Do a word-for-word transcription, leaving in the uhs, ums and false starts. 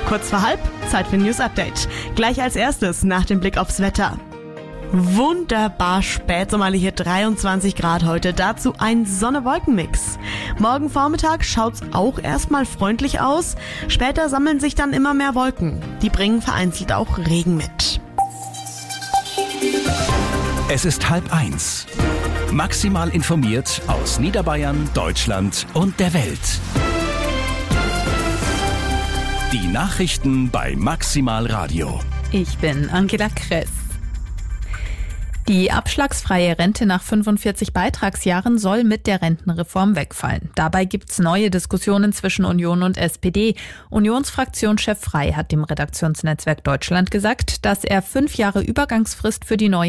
Kurz vor halb, Zeit für ein News Update. Gleich als erstes nach dem Blick aufs Wetter. Wunderbar spätsommerliche dreiundzwanzig Grad heute, dazu ein Sonne-Wolken-Mix. Morgen Vormittag schaut's auch erstmal freundlich aus, später sammeln sich dann immer mehr Wolken. Die bringen vereinzelt auch Regen mit. Es ist halb eins. Maximal informiert aus Niederbayern, Deutschland und der Welt. Die Nachrichten bei Maximal Radio. Ich bin Angela Kress. Die abschlagsfreie Rente nach fünfundvierzig Beitragsjahren soll mit der Rentenreform wegfallen. Dabei gibt's neue Diskussionen zwischen Union und S P D. Unionsfraktionschef Frey hat dem Redaktionsnetzwerk Deutschland gesagt, dass er fünf Jahre Übergangsfrist für die neue